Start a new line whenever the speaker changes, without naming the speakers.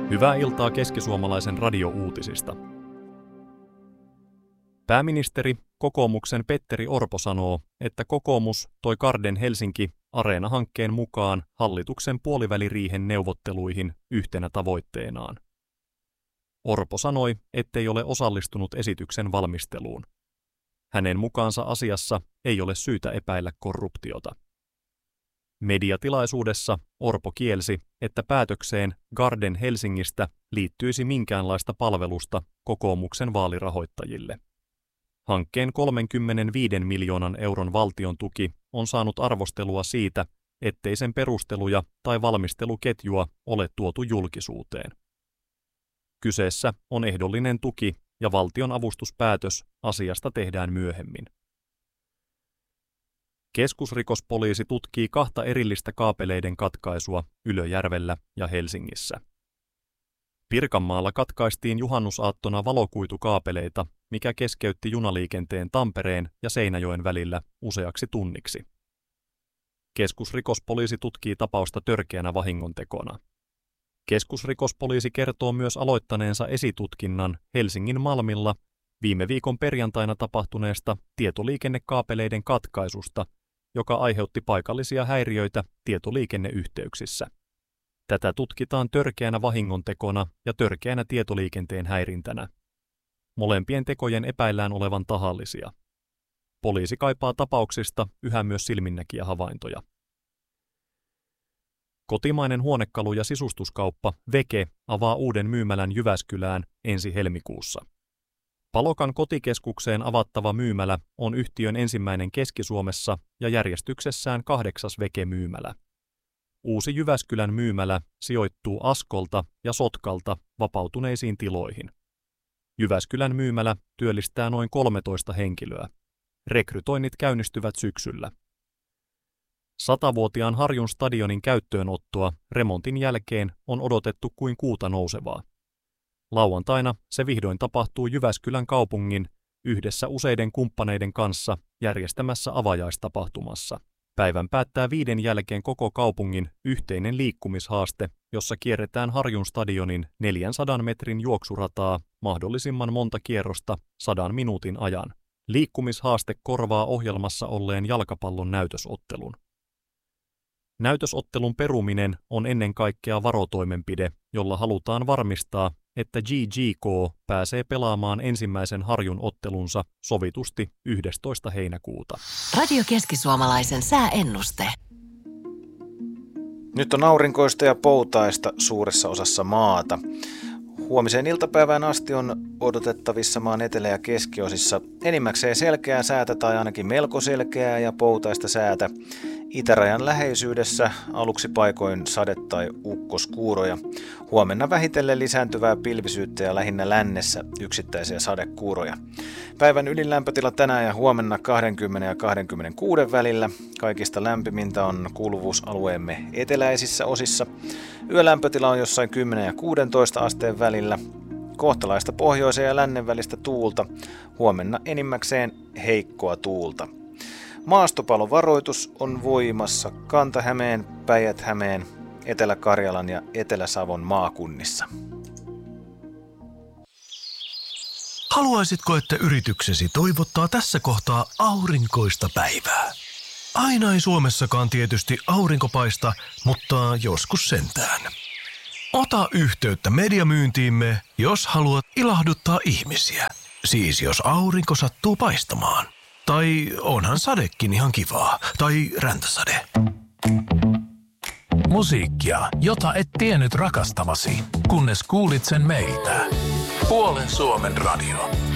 Hyvää iltaa keskisuomalaisen radiouutisista. Pääministeri, kokoomuksen Petteri Orpo sanoo, että kokoomus toi Garden Helsinki Areena-hankkeen mukaan hallituksen puoliväliriihen neuvotteluihin yhtenä tavoitteenaan. Orpo sanoi, ettei ole osallistunut esityksen valmisteluun. Hänen mukaansa asiassa ei ole syytä epäillä korruptiota. Mediatilaisuudessa Orpo kielsi, että päätökseen Garden Helsingistä liittyisi minkäänlaista palvelusta kokoomuksen vaalirahoittajille. Hankkeen 35 miljoonan euron valtion tuki on saanut arvostelua siitä, ettei sen perusteluja tai valmisteluketjua ole tuotu julkisuuteen. Kyseessä on ehdollinen tuki ja valtion avustuspäätös asiasta tehdään myöhemmin. Keskusrikospoliisi tutkii 2 erillistä kaapeleiden katkaisua Ylöjärvellä ja Helsingissä. Pirkanmaalla katkaistiin juhannusaattona valokuitukaapeleita, mikä keskeytti junaliikenteen Tampereen ja Seinäjoen välillä useaksi tunniksi. Keskusrikospoliisi tutkii tapausta törkeänä vahingontekona. Keskusrikospoliisi kertoo myös aloittaneensa esitutkinnan Helsingin Malmilla viime viikon perjantaina tapahtuneesta tietoliikennekaapeleiden katkaisusta, joka aiheutti paikallisia häiriöitä tietoliikenneyhteyksissä. Tätä tutkitaan törkeänä vahingontekona ja törkeänä tietoliikenteen häirintänä. Molempien tekojen epäillään olevan tahallisia. Poliisi kaipaa tapauksista yhä myös silminnäkijähavaintoja. Kotimainen huonekalu- ja sisustuskauppa Veke avaa uuden myymälän Jyväskylään ensi helmikuussa. Palokan kotikeskukseen avattava myymälä on yhtiön ensimmäinen Keski-Suomessa ja järjestyksessään 8. Veke-myymälä. Uusi Jyväskylän myymälä sijoittuu Askolta ja Sotkalta vapautuneisiin tiloihin. Jyväskylän myymälä työllistää noin 13 henkilöä. Rekrytoinnit käynnistyvät syksyllä. 100-vuotiaan Harjun stadionin käyttöönottoa remontin jälkeen on odotettu kuin kuuta nousevaa. Lauantaina se vihdoin tapahtuu Jyväskylän kaupungin yhdessä useiden kumppaneiden kanssa järjestämässä avajaistapahtumassa. Päivän päättää 5 jälkeen koko kaupungin yhteinen liikkumishaaste, jossa kierretään Harjun stadionin 400 metrin juoksurataa mahdollisimman monta kierrosta 100 minuutin ajan. Liikkumishaaste korvaa ohjelmassa olleen jalkapallon näytösottelun. Näytösottelun peruminen on ennen kaikkea varotoimenpide, jolla halutaan varmistaa, että GGK pääsee pelaamaan ensimmäisen Harjun ottelunsa sovitusti 11. heinäkuuta.
Radio Keski-Suomalaisen sääennuste.
Nyt on aurinkoista ja poutaista suuressa osassa maata. Huomiseen iltapäivään asti on odotettavissa maan etelä- ja keskiosissa enimmäkseen selkeää säätä tai ainakin melko selkeää ja poutaista säätä. Itärajan läheisyydessä aluksi paikoin sade- tai ukkoskuuroja. Huomenna vähitellen lisääntyvää pilvisyyttä ja lähinnä lännessä yksittäisiä sadekuuroja. Päivän ylinlämpötila tänään ja huomenna 20 ja 26 välillä. Kaikista lämpimintä on kuuluvuusalueemme eteläisissä osissa. Yölämpötila on jossain 10 ja 16 asteen välillä. Kohtalaista pohjoisen ja lännen välistä tuulta. Huomenna enimmäkseen heikkoa tuulta. Maastopalovaroitus on voimassa Kanta-Hämeen, Päijät-Hämeen, Etelä-Karjalan ja Etelä-Savon maakunnissa.
Haluaisitko, että yrityksesi toivottaa tässä kohtaa aurinkoista päivää? Aina ei Suomessakaan tietysti aurinko paista, mutta joskus sentään. Ota yhteyttä mediamyyntiimme, jos haluat ilahduttaa ihmisiä. Siis jos aurinko sattuu paistamaan. Tai onhan sadekin ihan kivaa. Tai räntäsade.
Musiikkia, jota et tiennyt rakastavasi, kunnes kuulit sen meiltä. Puolen Suomen radio.